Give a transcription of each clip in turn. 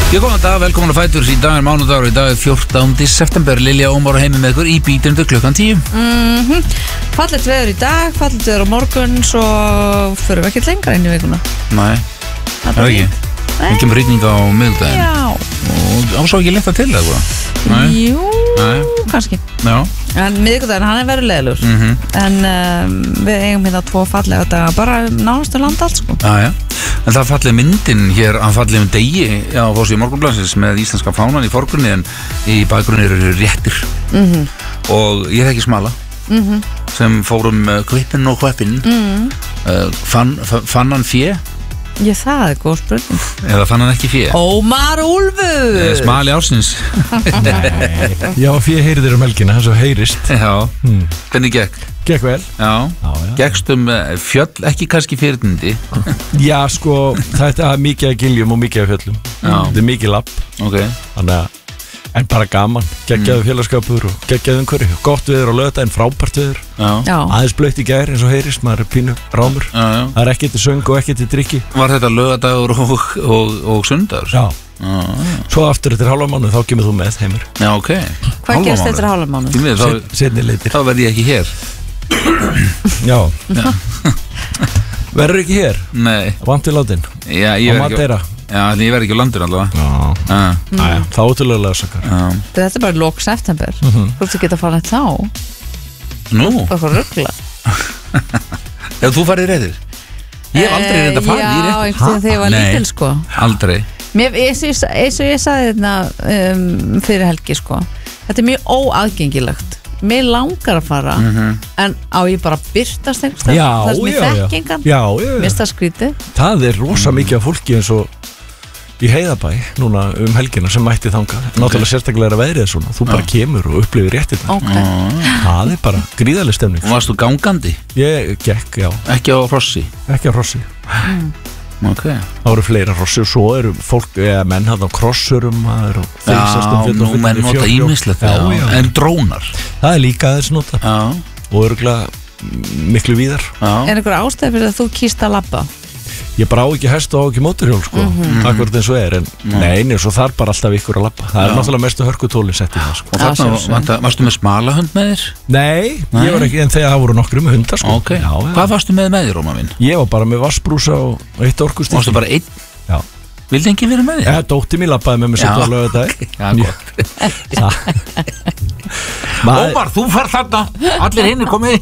Ég kom að dag, velkomin að Fætur. Í dag mánudagur, í dag 14. september. Lilja Ómar og heimi með ykkur í bítundu klukkan 10. Fallet veður í dag, fallet veður á morgun. Svo förum við ekkert lengra inn í vikuna. Nei, það er ekki. Við kemur rigning á miðvikudaginn. Já. Og ásá ekki lenta til það. Jú, kannski. Já. En miðvikudaginn, hann er verulegur. En við eigum hérna 2 fallega daga, bara nánast land allt sko. Já. En það fallið myndin hér að fallið degi á Forsíðu Morgunblaðsins með íslenska fánan í forgrunni en í bakgrunni eru réttir. Og ég þekki Smala sem fórum Kvippinn og Hveppinn. Fann hann fé? Já, það er góð spurning. Eða fann hann ekki fé? Ómar Úlfur! Smali ársins. Já, fé heyrir helgina, það svo heyrist. Já, hvernig gekk? Gekk vel. Já. Gekkst fjöll, ekki kannski fyrirtindi. Já, sko, þetta er mikið af giljum og mikið af fjöllum. Þetta er mikið lapp. Ok. Þannig að, en bara gaman. Geggjaðu félagskapur og geggjaðu umhverju. Gott veður og lögða en frábært veður. Já. Aðeins blautt í gær eins og heyrist, maður er pínu rámur. Já. Það er ekkert til söng og ekkert til drikki. Var þetta laugardagur og sundagur? Já. Svo aftur eftir hálfa mánuð þá kemur þú með heimur. Já, ok. Hvað gerst eftir hálfa mánuð? Seinni leitir. Þá verð ég ekki hér. Já. Verður ekki hér? Nei. Vant til látin? Já, ég verð ekki á landinu allavega. Já. Þá ótrúlega sakar. Þetta er bara lok september. Þú ert ekki að fara þá. Nú? Bara ruggla. Já, þú farið réttir. Ég hef aldrei reynda farið í réttir. Já, einhvern veginn þegar ég var lítil sko. Aldrei. Eins og ég sagði þetta fyrir helgi sko. Þetta er mjög óaðgengilegt. Mér langar að fara en á ég bara byrtast einhverstað það sem ég þekk engan. Mér finnst það skrítið. Það er rosa mikið af fólki eins og í Heiðabæ núna helgina sem mætti þangað. Náttúrulega sérstaklega er að veðrið svona. Þú bara kemur og upplifir réttina. Það er bara gríðarleg stemning. Og varst þú gangandi? Ég gekk, já. Ekki á hrossi? Ekki á hrossi. Ok. Það voru fleira hrossi og svo eru fólk, menn hafði á krossurum og já, nú menn nota ímislegt. En drónar? Það er líka þess nota. Og örgulega miklu víðar. Er einhver ástæð fyrir að þú kýst að labba? Ég bara á ekki hest og á ekki mótorhjól sko. Akkurat eins og er. En nei, svo þarf bara alltaf ykkur að labba. Það er náttúrulega mestu hörkutólin sett í það sko. Og þarna, varstu með smala hund með þér? Nei, ég var ekki, en þegar það voru nokkru með hundar sko. Ok, hvað varstu með þér, Róma minn? Ég var bara með vassbrúsa og eitt orkustík. Varstu bara einn? Já. Vildi enginn vera með þér? Já, dóttir mín labbaði með mig svo á laugardaginn. Ómar, þú fær þarna. Allir hinn er komið.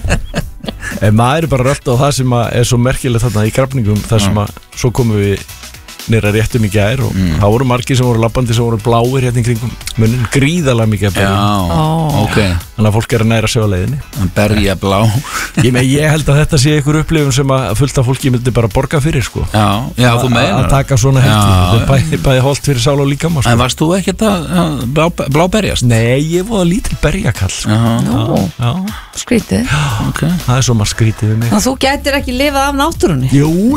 En maður er bara rölt á það sem er svo merkilegt þarna í grafningum þar sem að svo komum við nýra réttum í gær og það voru margir sem voru labbandi sem voru bláir hérna í kringum munnin, gríðarlega mikið að berja. Ok. Þannig að fólk er að næra sig á leiðinni. Berja blá. Ég held að þetta sé einhver upplifun sem að fullt af fólki myndi bara borga fyrir sko. Já, þú meinar. Að taka svona helgi. Þetta er bæði holdt fyrir sál og líkama sko. En varst þú ekkert að bláberjast? Nei, ég voru lítil berjakall. Skrítið. Það er svo margt skrítið við mig. Þú gætir ekki lifað af náttúrunni? Jú.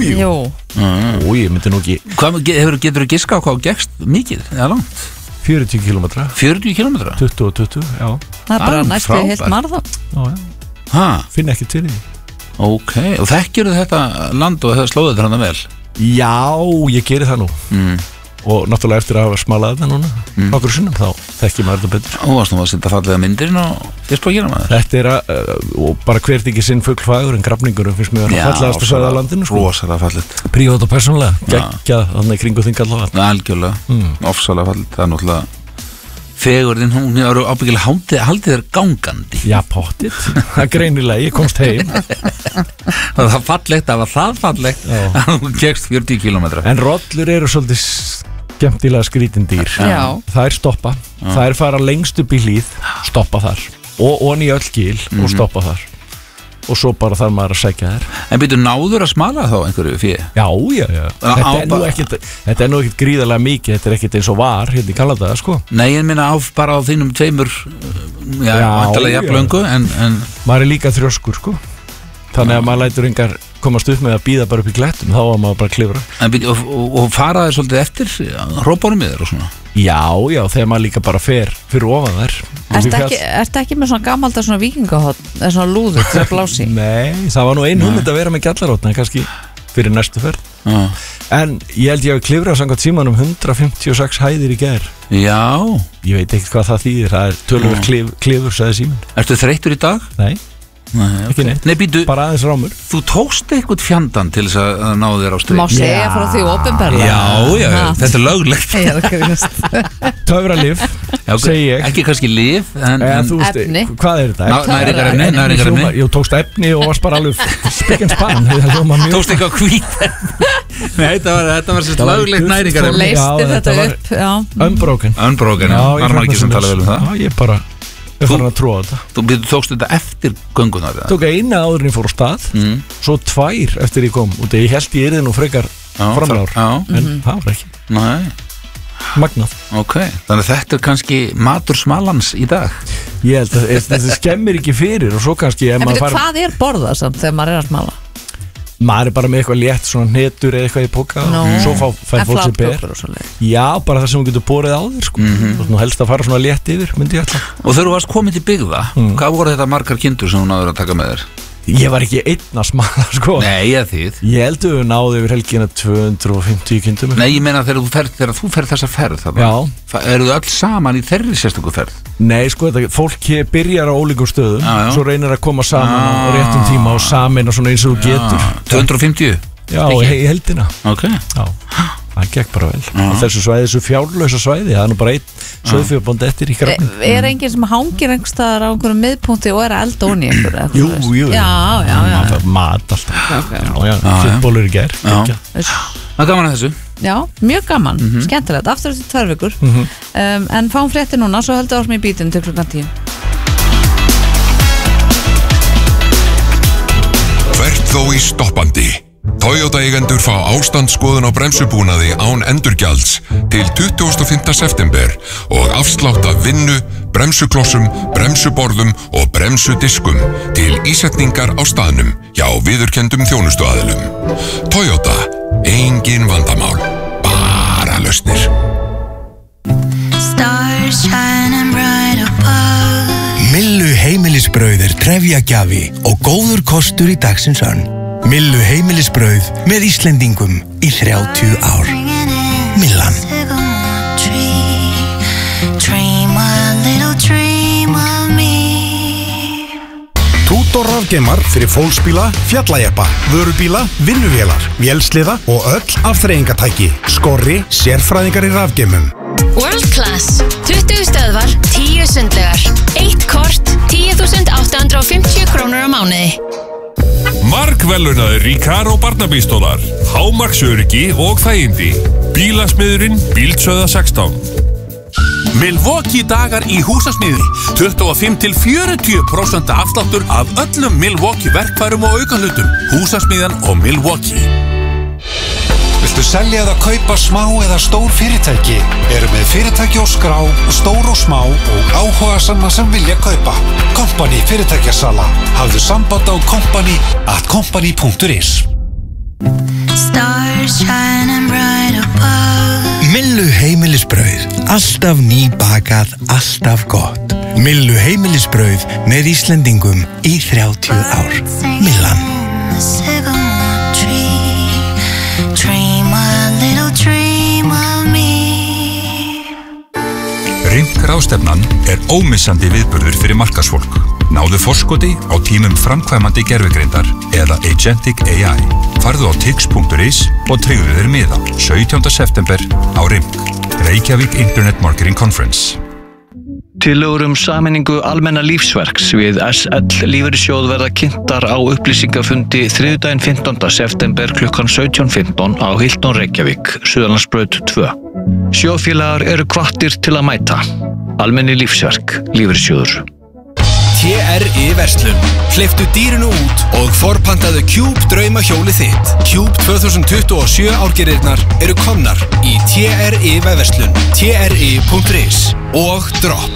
Ég myndi nú ekki. Getur þú giska á hvað gekkst mikið eða langt? 40 km. 40 km? 20 og 20, já. Það er bara næstu heilt maraþon. Finn ekki til því. Ok, og þekkjur þetta land og slóðið þarna vel? Já, ég geri það nú. Og náttúrulega eftir að hafa smalað þetta núna nokkur sinnum, þá þekki maður þetta betur. Og varst nú að setja fallega myndirinn og fyrst að gera maður? Þetta er og bara hvert ekki sinn fuglfagur en grafningurum finnst mér að fallegast að sagða á landinu sko. Rosalega fallet. Prívat og persónulega, geggjað þannig kringu þing allavega. Algjörlega, ofsalega fallet. Það er náttúrulega fegurðin, hún er ábyggilega haldið þér gangandi. Já, pottið. Það er greinilega, ég komst heim. Það var fallegt, það var það fallegt að hún gegst 40 km. En rollur eru svolítið skemmtilega skrítin dýr. Það er stoppa. Það er fara lengst upp í hlíð, stoppa þar og onni í öll gil og stoppa þar og svo bara þarf maður að sækja þær. En byrju, náður að smala þá einhverju fyrir? Já. Þetta er nú ekkert gríðarlega mikið. Þetta er ekkert eins og var hérna í Kanada sko. Nei, ég minna bara á þínum tveimur vantarlega jafnlöngu en maður er líka þrjóskur sko. Þannig að maður lætur engar komast upp með að býða bara upp í klettum, þá var maður bara að klifra. Og fara þér svolítið eftir hrópunum með þér og svona? Já, þegar maður líka bara fer fyrir ofan þær. Ertu ekki með svona gamalda svona vikingahotn, eða svona lúður til að blási? Nei, það var nú ein hugmynd að vera með gjallarhotn, en kannski fyrir næstu ferð. En ég held ég að klifra samkvæmt símanum 156 hæðir í gær. Já. Ég veit ekkert hvað það þýðir. Það töluvert klifur, sagði síman. Ertu þreyttur í dag? Nei, ekki neitt. Nei, býtu, bara aðeins rámur. Þú tókst eitthvað fjandan til þess að ná þér á streik. Má segja frá því opinberlega. Já, þetta er löglegt. Töfralif, segi ég. Ekki kannski lif, en efni. Hvað er þetta? Næringarefni. Ég tókst efni og varst bara alveg spikk en spann. Tókst eitthvað hvít. Nei, þetta var sérst löglegt næringarefni. Leisti þetta upp, já. Unbroken, já, var margir sem tala vel það. Já, ég bara Ég fann að trúa þetta. Þú tókst þetta eftir göngunar? Tók eina áður en ég fór á stað, svo 2 eftir ég kom. Og ég held ég yrði nú frekar framlár, en það var ekki. Nei. Magnað. Ok, þannig að þetta er kannski matur smalans í dag. Ég held að þetta skemmir ekki fyrir og svo kannski... En veitu, hvað er borðað samt þegar maður er að smala? Maður er bara með eitthvað létt, svona hnetur eða eitthvað í póka og svo fær fólk sér ber. Já, bara það sem þú getur borið á þér sko. Nú helst að fara svona létt yfir, myndi ég alltaf. Og þegar þú varst komin til byggða, hvað voru þetta margar kindur sem þú náður að taka með þér? Ég var ekki einn að smala sko. Nei, ég þið. Ég held að við náðu yfir helgina 250 kindum. Nei, ég meina þegar þú ferð þessa ferð þarna, eru þau öll saman í þeirri sérstöku ferð? Nei, sko, fólk byrjar á ólíkum stöðum, svo reynir að koma saman á réttum tíma og samin og svona eins og þú getur. 250? Já, í heldina. Ok. Já, það gekk bara vel. Þessu svæði, þessu fjárlausa svæði, það er nú bara einn sauðfjárbóndi eftir í grafnum. Er enginn sem hangir einhverstaðar á einhverjum miðpunkti og er að elda onni einhverju? Jú. Já. Mat alltaf. Já, kjötbólur í gær. Það er gaman að þessu. Já, mjög gaman, skemmtilegt, aftur eftir 2 vikur. En fáum fréttir núna, svo heldur árs mér í bítinu til klukkan 10. Hvert þó í stoppandi. Toyota eigendur fá ástandsskoðun á bremsubúnaði án endurgjalds til 25. september og afslátt af vinnu, bremsuklossum, bremsuborðum og bremsudiskum til ísetningar á staðnum hjá viðurkenndum þjónustuaðilum. Toyota, engin vandamál, bara lausnir. Millu heimilisbrauð trefjagjafi og góður kostur í dagsins önn. Millu heimilisbrauð með Íslendingum í 30 ár. Millan. Tútor rafgeimar fyrir fólksbíla, fjallajeppa, vörubíla, vinnuvélar, vélsliða og öll afþreyingatæki. Skorri, sérfræðingar í rafgeimum. World Class, 20 stöðvar, 10 sundlegar, 1 kort, 10.850 krónur á mánuði. Margvelunaður Recaro barnabílstólar, hámarksöryggi og þægindi. Bílasmiðurinn Bíldsöða 16. Milwaukee dagar í húsasmiði. 25-40% afsláttur af öllum Milwaukee verkfærum og aukahlutum. Húsasmiðan og Milwaukee. Viltu selja eða kaupa smá eða stór fyrirtæki? Eru með fyrirtæki og skrá, stór og smá og áhugasamma sem vilja kaupa. Company fyrirtækjasala. Hafðu samband á company@company.is. Millu heimilisbrauð, alltaf nýbakað, alltaf gott. Millu heimilisbrauð með Íslendingum í 30 ár. Millan. Ráðstefnan er ómissandi viðburður fyrir markaðsfólk. Náðu forskoti á tímum framkvæmandi gervigreindar eða Agentic AI. Farðu á tix.is og tryggðu þér miða 17. september á RIMK, Reykjavík Internet Marketing Conference. Tillögur sameiningu almenna lífsverks við SL lífeyrissjóð verða kynntar á upplýsingafundi þriðjudaginn 15. september klukkan 17:15 á Hilton Reykjavík, Suðurlandsbraut 2. Sjóðfélagar eru hvattir til að mæta. Almenni lífsverk, lífeyrissjóður. TRI Verslun. Hleyptu dýrinu út og forpantaðu Cube draumahjólið þitt. Cube 2027 árgerðirnar eru komnar í TRI Verslun, tri.is og Drop.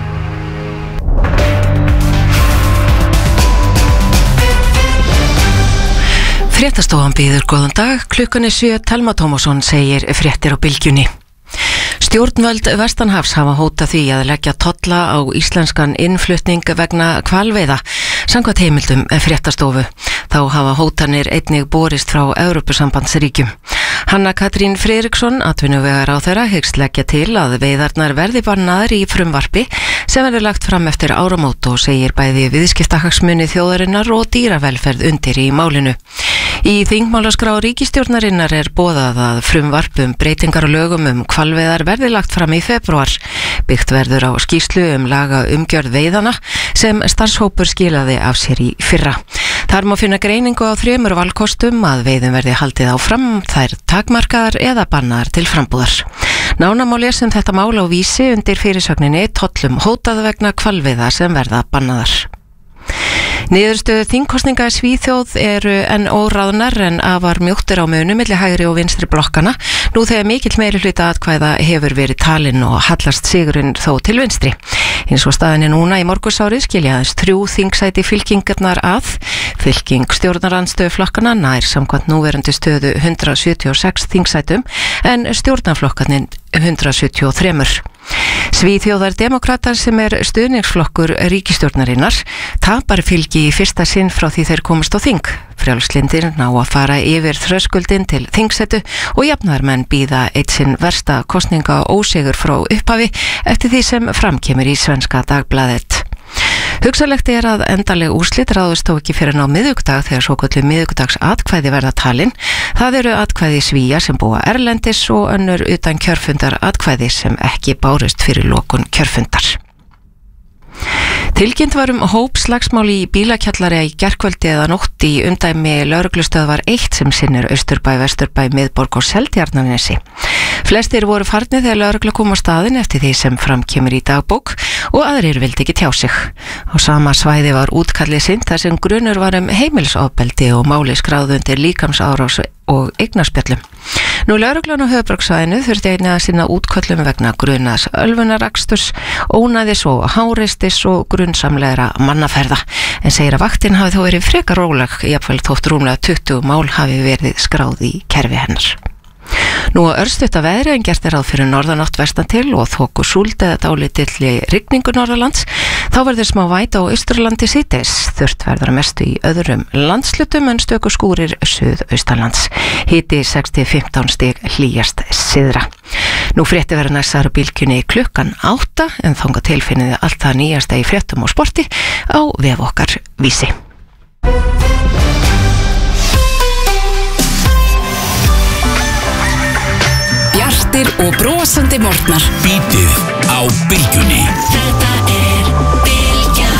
Fréttastofan býður góðan dag, klukkan er 7, Telma Tómasson segir fréttir á Bylgjunni. Stjórnvöld Vestanhafs hafa hótað því að leggja tolla á íslenskan innflutning vegna hvalveiða. Samkvæmt heimildum fréttastofu. Þá hafa hótanir einnig borist frá Evrópusambandsríkjum. Hanna Katrín Friðriksson, atvinnuvegaráðherra, hyggst leggja til að veiðarnar verði bannaðar í frumvarpi sem verður lagt fram eftir áramót og segir bæði viðskiptahagsmuni þjóðarinnar og dýravelferð undir í málinu. Í þingmálaskrá ríkisstjórnarinnar boðað að frumvarp breytingar á lögum hvalveiðar verði lagt fram í febrúar. Byggt verður á skýrslu laga umgjörð veiðana sem starfshópur skilaði af sér í fyrra. Þar má finna greiningu á 3 valkostum að veiðum verði haldið áfram, þær takmarkaðar eða bannaðar til frambúðar. Nánar má lesa þetta mál á Vísi undir fyrirsögninni tollum hótað vegna hvalveiða sem verða bannaðar. Niðurstöðu þingkosninga í Svíþjóð eru enn óráðnar en afar mjóttir á munum milli hægri og vinstri blokkana nú þegar mikill meirihluta atkvæða hefur verið talinn og hallast sigurinn þó til vinstri. Eins og staðinni núna í morgunsárið skilja aðeins 3 þingsæti fylkingarnar að. Fylking stjórnarandstöðu flokkana nær samkvæmt núverandi stöðu 176 þingsætum en stjórnarflokkarnir 173. Svíþjóðardemókratar sem stuðningsflokkur ríkisstjórnarinnar tapar fylgi í fyrsta sinn frá því þeir komast á þing. Frjálslyndir ná að fara yfir þröskuldin til þingsetu og jafnaðarmenn bíða eitt sinn versta kosninga ósigur frá upphafi eftir því sem framkemur í Svenska Dagbladet. Hugsanlegt að endanleg úrslit ráðist þó ekki fyrir á miðvikudag þegar svokölluð miðvikudagsatkvæði verða talin. Það eru atkvæði Svía sem búa erlendis og önnur utan kjörfundar atkvæði sem ekki bárust fyrir lokun kjörfundar. Tilkynnt var hópslagsmál í bílakjallara í gærkvöldi eða nótt í umdæmi lögreglustöðvar 1 sem sinnir Austurbæ, Vesturbæ, Miðborg og Seltjarnarnesi. Flestir voru farnir þegar lögregla kom á staðinn eftir því sem framkemur í dagbók og aðrir vildi ekki tjá sig. Á sama svæði var útkallið sinnt þar sem grunur var heimilisofbeldi og máli skráð undir líkamsárás og eignarspjallum. Nú lögreglan á höfuðborgarsvæðinu þurfti einnig að sinna útköllum vegna grunaðs ölvunaraksturs, ónæðis og háreistis og grunnsamlegra mannaferða. En segir að vaktin hafi þó verið frekar róleg, jafnvel þótt rúmlega 20 mál hafi verið skráð í kerfi hennar. Nú að örstutt að veðri en gert ráð fyrir norðanátt vestan til og þoku súld eða dálítilli rigningu norðalands. Þá verður smá væta á Austurlandi síðdegis. Þurrt verður að mestu í öðrum landslutum en stöku skúrir suðaustanlands. Hiti 6-15 stig hlýjast syðra. Nú frétti verður næstar bylgjunni klukkan 8 en þangað til finniði allt það nýjasta í fréttum og sporti á vef okkar Vísi. Bjartir og brosandi morgnar. Bítið á bylgjunni. Þetta Bylgjan.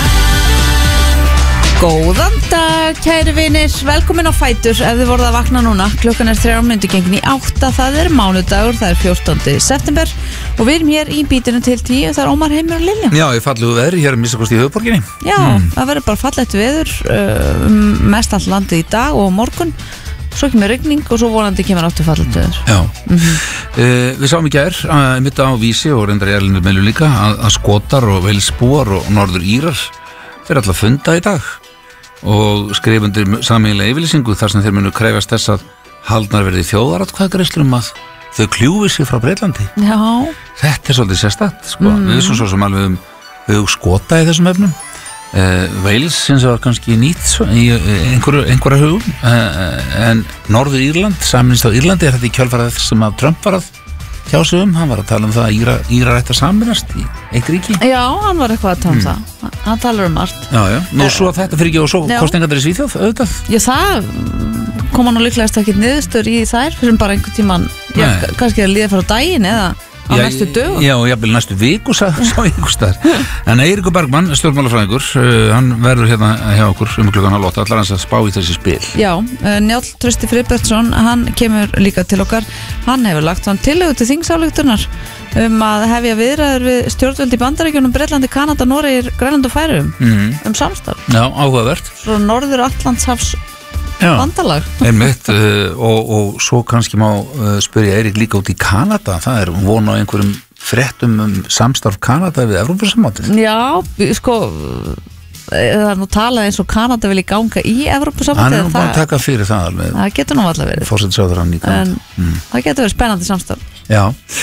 Góðan dag, kæri vinir, velkomin á Fætur. Ef þið voruð að vakna núna, klukkan 3 mínútur gengin í 8, það mánudagur, það 14. september og við erum hér í bítinu til 10, það Ómar, Heimir og Lilja. Já, ég fallegu veðri hér minnstakosti í höfuðborginni. Já, það verður bara fallegt veður mest allt landið í dag og morgun. Svo kemur rigning og svo vonandi kemur áttu fallet veður. Já, við sáum í gær mitt á Vísi og reyndar í erlendur meilum líka að Skotar og Velsbúar og Norður Írar fyrir alltaf funda í dag og skrifundir sameiginlega yfirlýsingu þar sem þeir munu krefjast þess að haldnar verði þjóðaratkvæðagreiðslur að þau kljúfi sig frá Breitlandi. Já. Þetta er svolítið sérstakt, sko. Við vissum svo sem alveg Skota í þessum efnum. Wales sinns var kannski nýtt í einhverja hugum en Norður Írland, saminist á Írlandi þetta í kjölfarið sem að Trump var að hjá sig hann var að tala það að Írar ætti að saminast í eitt ríki. Já, hann var eitthvað að tala það hann talar margt. Já, nú svo að þetta fyrir ekki og svo kosningarnir í Svíþjóð auðvitað. Já, það koma nú líklegast ekki niðurstöður í þær fyrir bara einhvern tíman, kannski að líða frá daginn eða á næstu dögum. Já, og jafnvel næstu viku sá einhver staðar. En Eiríkur Bergmann, stjórnmálafræðingur, hann verður hérna hjá okkur klukkan 8, allar hans að spá í þessi spil. Já, Njáll Trausti Friðbertsson, hann kemur líka til okkar. Hann hefur lagt hann tillögu til þingsályktunar að hefja viðræður við stjórnvöld í Bandaríkjunum, Bretlandi, Kanada, Noregi, Grænland og Færeyjum samstarf. Já, áhugavert. Svo Norður Atlantshafs vandalag. Einmitt, og svo kannski má spyrja Eirík líka út í Kanada, það von á einhverjum fréttum samstarf Kanada við Evrópusambandsins. Já, sko það nú talað eins og Kanada vilji ganga í Evrópusambandið. Hann bara taka fyrir það alveg. Það getur nú alltaf verið. Forsætisráðherrann í Kanada. En það getur verið spennandi samstarf. Já,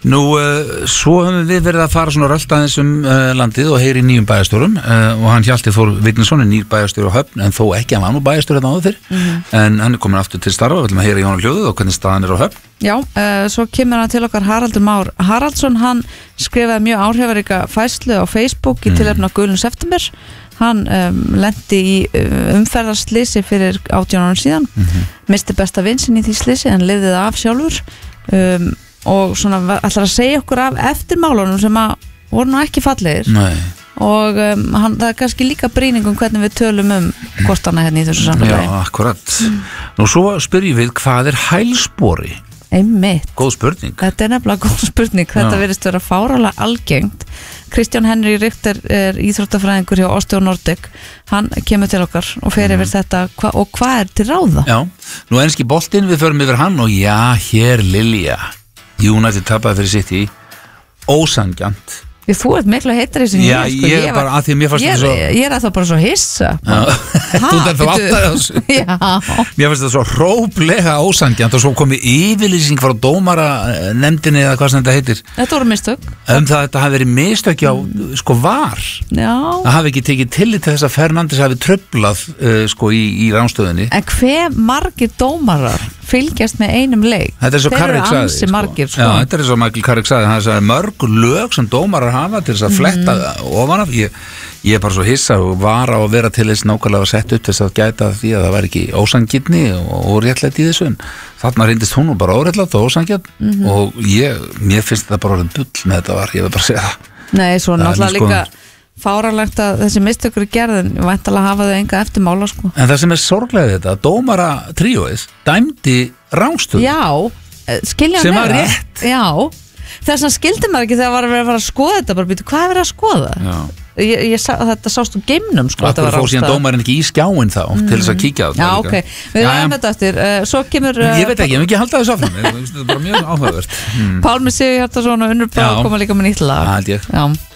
Nú, svo höfum við verið að fara svona röldaðins landið og heyri nýjum bæjarstjórum og hann Hjalti Þór Vignisson nýr bæjarstjóri á Höfn, en þó ekki, hann var nú bæjarstjóri þetta áður fyrr, en hann komin aftur til starfa, við ætlum að heyra í honum hljóðið og hvernig staðan á Höfn. Já, svo kemur hann til okkar Haraldur Már Haraldsson, hann skrifaði mjög áhrifaríka færslu á Facebook í tilefni á Gulum september. Hann lendi í umferðarslisi fyrir 18 árum síðan, misti besta vin sinn í því slisi, en lifði það af sjálfur og svona ætlar að segja okkur af eftirmálunum sem að voru nú ekki fallegir. Nei. Og það kannski líka brýning hvernig við tölum hvort hana hérna í þessu samfélagi. Já, akkurat. Nú svo spyrjum við, hvað hælspori? Einmitt. Góð spurning. Þetta nefnilega góð spurning. Þetta virðist vera fárálega algengt. Kristján Henry Richter íþróttafræðingur hjá Osteo Nordic. Hann kemur til okkar og fer yfir þetta og hvað til ráða? Já, nú enski boltinn, við förum yfir hann og já, hér Lilja. United tapaði fyrir sitt í ósangjant. Þú ert miklu heitar í þessu Já, ég er bara að því að mér fannst þetta svo Ég er að það bara svo hissa Þú er það alltaf þessu Mér fannst þetta svo hróplega ósangjant og svo komi yfirlýsing frá dómara nefndinni eða hvað sem þetta heitir. Þetta voru mistök Þetta hafi verið mistök á VAR. Já. Það hafi ekki tekið tillit til þess að Fernandes hafi tröflað í ránstöðunni. En hve margir dómarar fylgjast með einum leik? Þetta er svo Karrik sagði. Þeir eru margir Já, þetta er svo Michael Karrik sagði. Það er mörg lög sem dómarar hafa til þess að fletta ofan af. Ég er bara svo hissa og var á að vera til þess nákvæmlega að setja upp þess að gæta því að það var ekki ósangirni og réttlætt í þessu, en þarna reyndist hún bara óréttlætt og ósangjarn og mér finnst þetta bara orðin bull með þetta var, ég vil bara segja það. Nei, svo náttúrulega líka fáralegt að þessi mistökur gerðin væntanlega hafa þau enga eftirmála sko. En það sem er sorglega þetta, dómara tríóið dæmdi rángstöðu. Já, skilja sem var rétt. Já, þess að skildi maður ekki þegar var að vera að skoða þetta, bara býtu, hvað er verið að skoða? Já. Þetta sást úr geimnum sko. Akkur fór síðan dómarinn ekki í skjáin þá til þess að kíkja á þetta. Já, ok, við ræðum þetta eftir. Svo kemur Ég veit ekki, ég vil ekki halda þessu áfram. Þetta er bara mjög áhugavert. Pálmi Sigurhjartarson og Unnur Brá koma líka með nýtt lag. Það held ég. Já.